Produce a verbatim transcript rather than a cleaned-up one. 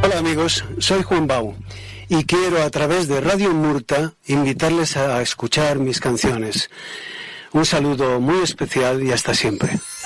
Hola amigos, soy Juan Bau y quiero a través de Radio Murta invitarles a escuchar mis canciones. Un saludo muy especial y hasta siempre.